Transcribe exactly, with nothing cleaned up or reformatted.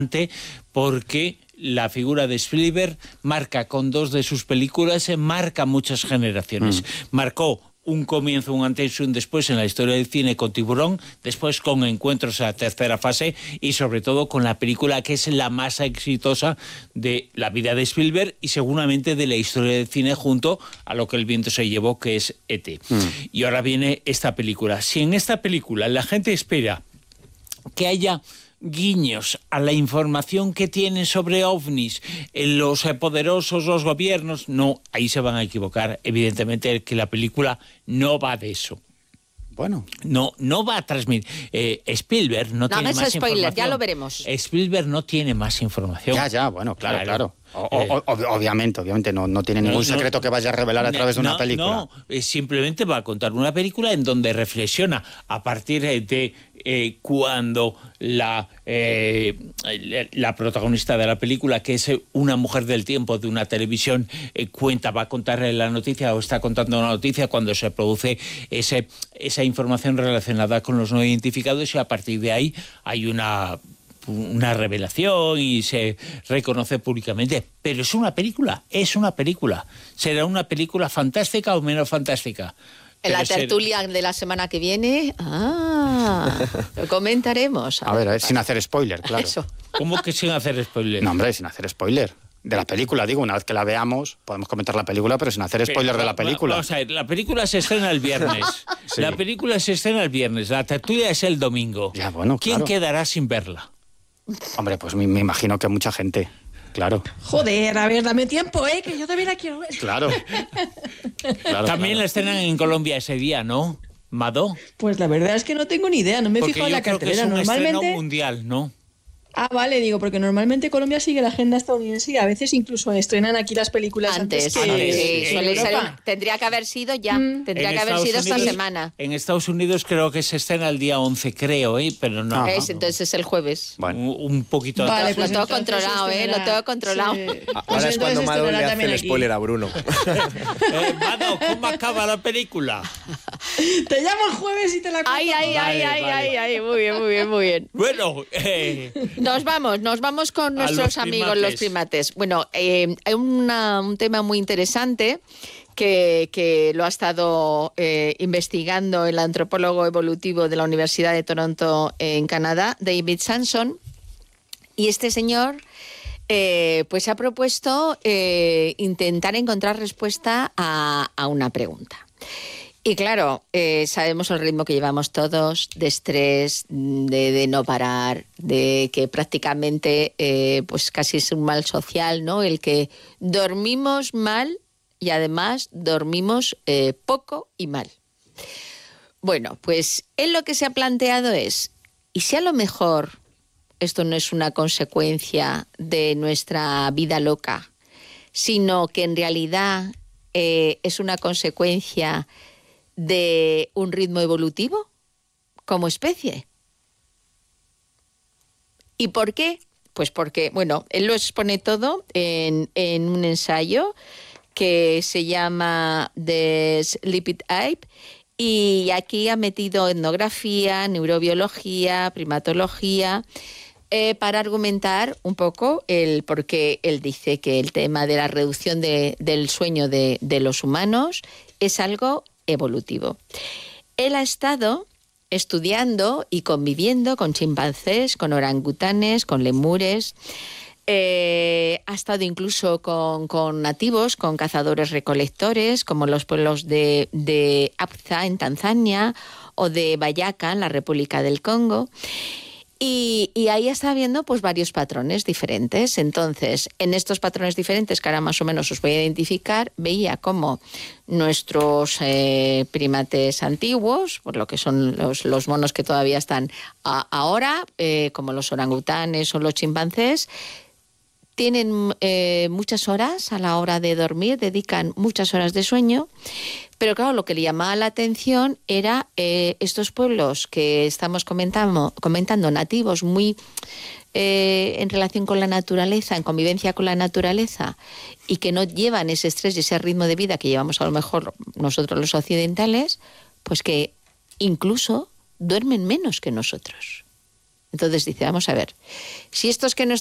porque la figura de Spielberg marca con dos de sus películas, marca muchas generaciones. Mm. Marcó un comienzo, un antes y un después en la historia del cine con Tiburón, después con Encuentros a la tercera fase y sobre todo con la película que es la más exitosa de la vida de Spielberg y seguramente de la historia del cine junto a Lo que el viento se llevó, que es E T Mm. Y ahora viene esta película. Si en esta película la gente espera que haya guiños a la información que tienen sobre ovnis en los poderosos, los gobiernos, no, ahí se van a equivocar. Evidentemente que la película no va de eso. Bueno. No, no va a transmitir. Eh, Spielberg no, no tiene más spoiler, información. Ya lo veremos. Spielberg no tiene más información. Ya, ya, bueno, claro, claro. claro. O, o, o, obviamente, obviamente, no, no tiene ningún no, secreto no, que vaya a revelar a través de una no, película. No, simplemente va a contar una película en donde reflexiona a partir de eh, cuando la, eh, la protagonista de la película, que es una mujer del tiempo de una televisión, eh, cuenta, va a contar la noticia o está contando una noticia cuando se produce ese, esa información relacionada con los no identificados y a partir de ahí hay una... una revelación y se reconoce públicamente, pero es una película, es una película. ¿Será una película fantástica o menos fantástica? En la tertulia ser... de la semana que viene, ah, lo comentaremos. A, a ver, a ver, sin hacer spoiler, claro. Eso. ¿Cómo que sin hacer spoiler? No, hombre, sin hacer spoiler. De la película, digo, una vez que la veamos, podemos comentar la película, pero sin hacer spoiler pero, de la película. Vamos a ver, la película se estrena el viernes. Sí. La película se estrena el viernes, la tertulia es el domingo. Ya, bueno, ¿Quién claro. quedará sin verla? Hombre, pues me, me imagino que mucha gente, claro. Joder, a ver, dame tiempo, ¿eh? Que yo también la quiero ver. Claro. claro También claro. la estrenan en Colombia ese día, ¿no, Mado? Pues la verdad es que no tengo ni idea, no me he porque fijado en la creo cartelera. Que es un normalmente estreno mundial, ¿no? Ah, vale, digo, porque normalmente Colombia sigue la agenda estadounidense y a veces incluso estrenan aquí las películas antes, antes que antes, sí, que suele ser, tendría que haber sido ya, mm. tendría en que haber Estados sido Unidos, esta semana. En Estados Unidos creo que se estrena el día once, creo, ¿eh? Pero no. Es, entonces es el jueves. Bueno. Un, un poquito vale, antes. pues lo tengo controlado, ¿eh? Lo tengo controlado. Sí. Ahora pues es cuando Mado le hace el spoiler aquí. A Bruno. eh, Mado, ¿cómo acaba la película? Te llamo el jueves y te la cuento. Ay, ay, ay, ay, ay, ay, muy bien, muy bien, muy bien. Bueno, eh, nos vamos, nos vamos con nuestros los amigos primates. los primates. Bueno, eh, hay una, un tema muy interesante que, que lo ha estado eh, investigando el antropólogo evolutivo de la Universidad de Toronto en Canadá, David Sanson, y este señor eh, pues ha propuesto eh, intentar encontrar respuesta a, a una pregunta. Y claro, eh, sabemos el ritmo que llevamos todos, de estrés, de, de no parar, de que prácticamente eh, pues casi es un mal social, ¿no? El que dormimos mal y además dormimos eh, poco y mal. Bueno, pues él lo que se ha planteado es, ¿y si a lo mejor esto no es una consecuencia de nuestra vida loca, sino que en realidad eh, es una consecuencia de un ritmo evolutivo como especie? ¿Y por qué? Pues porque, bueno, él lo expone todo en, en un ensayo que se llama The Sleeping Ape, y aquí ha metido etnografía, neurobiología, primatología, eh, para argumentar un poco el por qué él dice que el tema de la reducción de, del sueño de, de los humanos es algo evolutivo. Él ha estado estudiando y conviviendo con chimpancés, con orangutanes, con lemures, eh, ha estado incluso con, con nativos, con cazadores-recolectores, como los pueblos de, de Apza en Tanzania o de Bayaka en la República del Congo. Y, y ahí está viendo pues varios patrones diferentes. Entonces, en estos patrones diferentes, que ahora más o menos os voy a identificar, veía cómo nuestros eh, primates antiguos, por lo que son los, los monos que todavía están a, ahora, eh, como los orangutanes o los chimpancés, tienen eh, muchas horas a la hora de dormir, dedican muchas horas de sueño. Pero claro, lo que le llamaba la atención era eh, estos pueblos que estamos comentando, comentando nativos, muy eh, en relación con la naturaleza, en convivencia con la naturaleza, y que no llevan ese estrés y ese ritmo de vida que llevamos a lo mejor nosotros los occidentales, pues que incluso duermen menos que nosotros. Entonces dice, vamos a ver, si estos que no